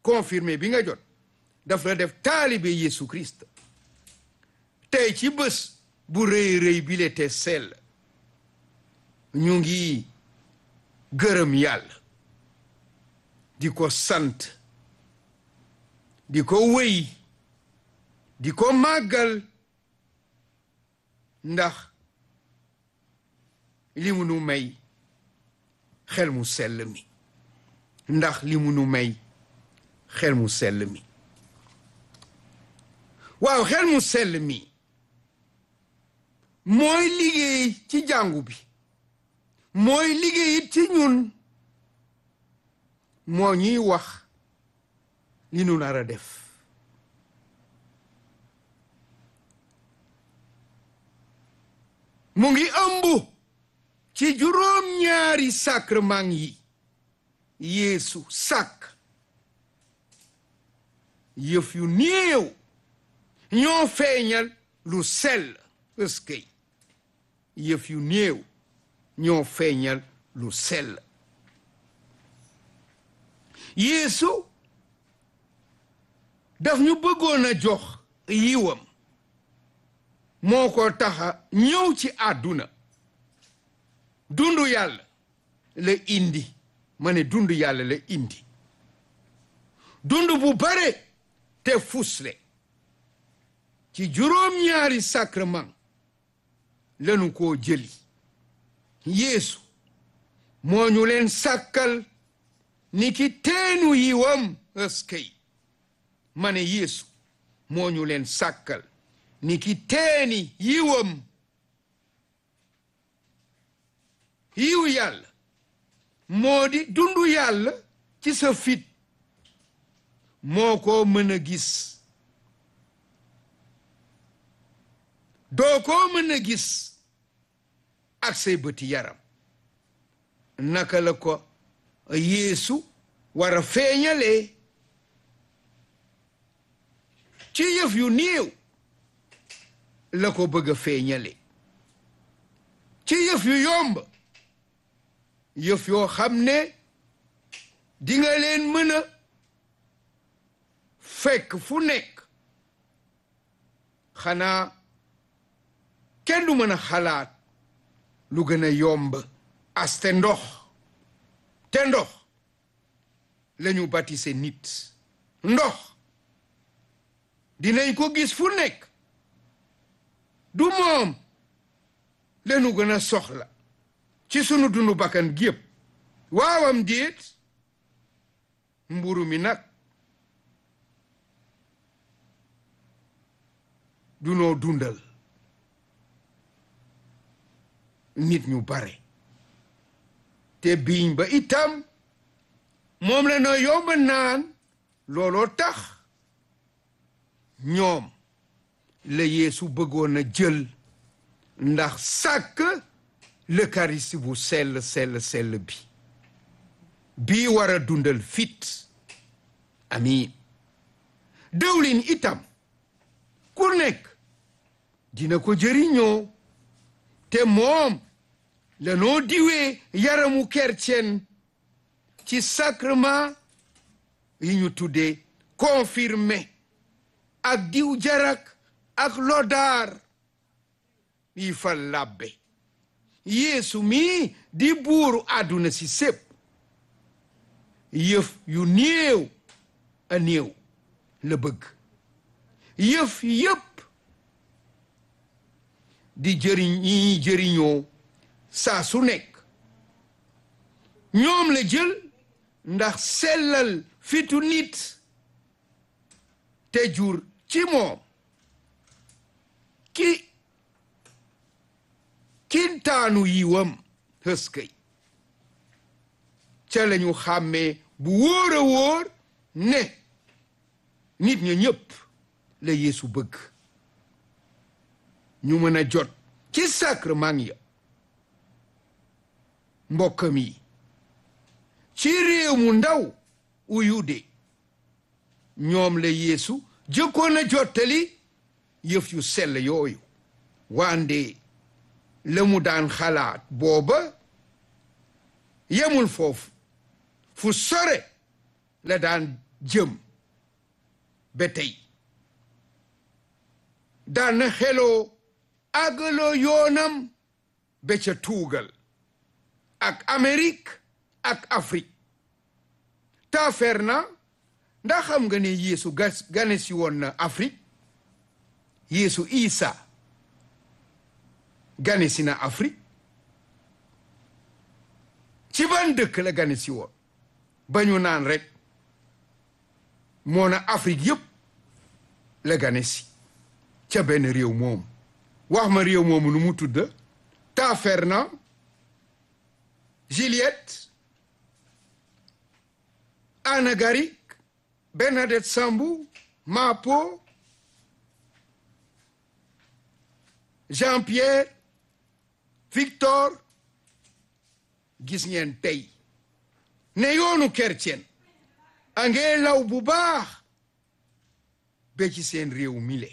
confirmé bi nga jot daf la def taalibe Yesu Christ tey ci bés bu rëy bi le te sell ñu ngi gërëm yàlla di ko sant di ko wéy di ko màggal ndax li mu nu may xel mu sell mi ndax li mu nu may xel mu sell mi waaw xel mu sell mi mooy liggéey ci jàngu bi mooy liggéey ci ñun moo ñuy wax li nu nar a def mu ngi ëmb ci juróom-ñaari sacrement yi Yeesu sàkk yëf yu néew ñoo feeñal lu sell ëskëy yëf yu néew ñoo feeñal lu sell Yeesu daf ñu bëggoon a jox yiwam moo ko taxa ñëw ci àdduna dundu yàlla la indi ma ne dundu yàlla la indi dundu bu bare te fusle ci juróom-ñaari sacrement lanu ko jëli Yeesu moo ñu leen sàkkal ni ki teenu yiwam ëskëy ma ne Yeesu moo ñu leen sàkkal ni ki teeni yiwam yiwu yàlla moo di dundu yàlla ci sa fit moo ko mën a gis doo ko mën a gis ak say bëti yaram naka la ko Yeesu war a feeñalee ci yëf yu néew la ko bëgg a feeñale ci yëf yu yomb yëf yoo xam ne dinga leen mën a fekk fu nekk xanaa kenn du mën a xalaat lu gën a yomb as te ndox lañu baptisé nit ndox dinañ ko gis fu nekk du moom lañu gën a soxla ci sunu dundu bakkan gi yépp waawam déet mburu mi nag dunoo dundal nit ñu bare te biiñ ba itam moom la noo yomba naan looloo tax ñoom la Yeesu bëggoon a jël ndax sàkk l'Eucharistie bu sell bi war a dundal fit amiin dëwlin itam ku nekk dina ko jëriñoo te moom lanoo diwee yaramu kercen ci sacrement yi ñu tuddee confirmé ak diw jarak ak lodaar yi fa labbe Yeesu mi di buuru àdduna si sépp yëf yu néew a néew la bëgg yëf yëpp di jëriñoo saa su nekk ñoom la jël ndax sellal fitu nit te jur ci moom kintaanu yiwam hëskëy ca lañu xàmmee bu wóor a wóor ne nit ña ñëpp la Yeesu bëgg ñu mën a jot ci sacrement ya mbokkam yi ci réew mu ndaw Uyude ñoom la Yeesu jëkkoon a jottali yëf yu sell yooyu wande la mu daan xalaat booba yemul foofu fu sore la daan jëm ba tey daana xeloo àggaloo yoonam ba ca tuugal ak Amérique ak Afrique taafeer na ndax xam nga ne Yeesu gane si woon na Afrique Yeesu Isa gane si na Afrique ci ban dëkk la gane si woon ba ñu naan rek moo na Afrique yépp la gane si ca benn réew moomu wax ma réew moomu nu mu tudd Taferna Juliette Anna Garik Bernadette Sambou Mapo Jean-Pierre Victor gis ngeen tey ne yoonu chrétien a ngee law bu baax ba ci seen réew mile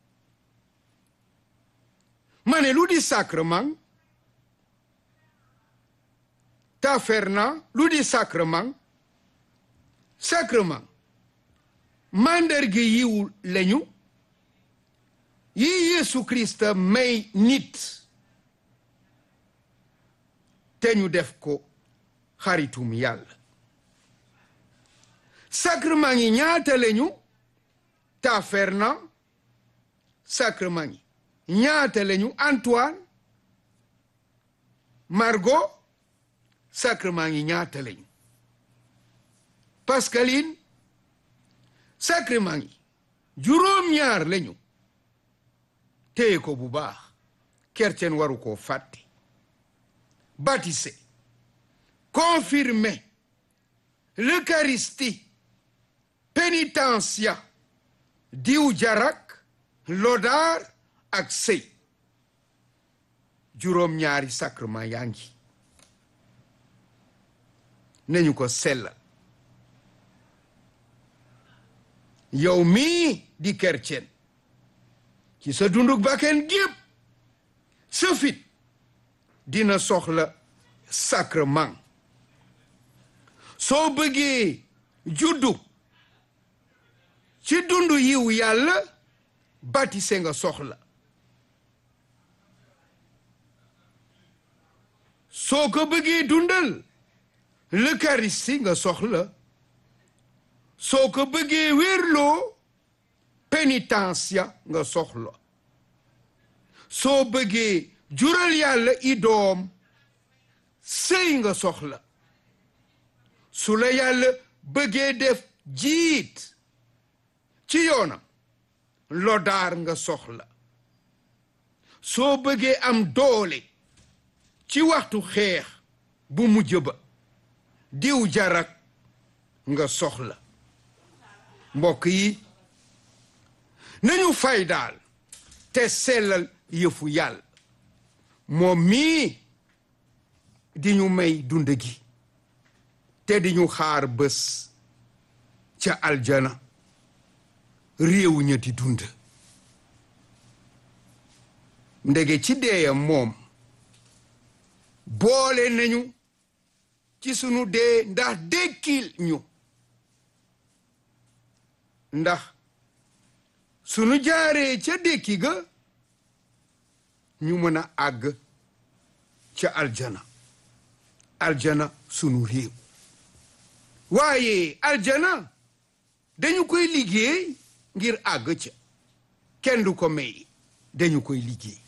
ma ne lu di sacrement Taferna lu di sacrement mandarga yiw lañu yi Yeesu Krista may nit te ñu def ko xaritum Yàlla sacrement yi ñaata lañu Taferna sacrement yi ñaata lañu Antoine Margot sacrement yi ñaata lañu Pascaline sacrement yi juróom-ñaar lañu téye ko bu baax chrétien waru ko fàtte baptisé confirmé l'Eucharistie pénitencia diw jarak lodar ak sëy juróom-ñaari sacrement yaa ngi nañu ko sellal yow mii di chrétien ci sa dunduk bakken gépp sa fit dina soxla sacrement soo bëggee juddu ci dundu yiw Yàlla baptisé nga soxla soo ko bëggee dundal l'Eucharistie nga soxla soo ko bëggee wérloo pénitencia nga soxla soo bëggee jural Yàlla i doom sëy nga soxla su la Yàlla bëggee def jiit ci yoonam lodaar nga soxla soo bëggee am doole ci waxtu xeex bu mujj ba diw jarak nga soxla mbokk yi nañu fay daal te sellal yëfu Yàlla moom mii di ñu may dund gi te di ñu xaar bés ca aljana réew ña di dund ndege ci deeyam moom boole nañu ci sunu dee ndax dekkil ñu ndax sunu jaaree ca dekki ga ñu mën a àgg ca aljana sunu réew waaye aljana dañu koy liggéey ngir àgg ca kenn du ko may dañu koy liggéey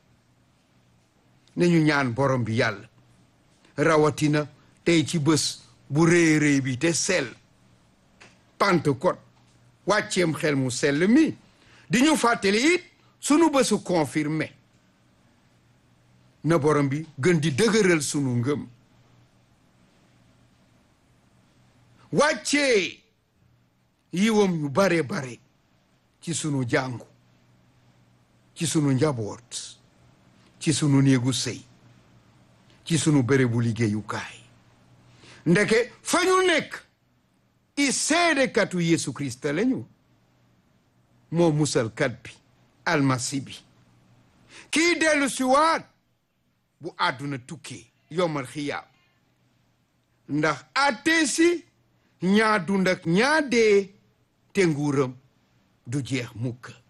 nañu ñaan borom bi Yàlla rawatina tey ci bés bu rëy bi te sell Pentecôte wàcceem xel mu sell mi di ñu fàttali it sunu bésu confirmé na borom bi gën di dëgëral sunu ngëm wàccee yiwam yu bare bare ci sunu jàngu ci sunu njaboot ci sunu néegu sëy ci sunu bérébu liggéeyukaay ndeke fa ñu nekk i seedekatu Yeesu Krista lañu moo musalkat bi almasi bi kii dellu si waat bu àdduna tukkee yomal xiyaam ndax àttee si ñaa dund ak ñaa dee te nguuram du jeex mukk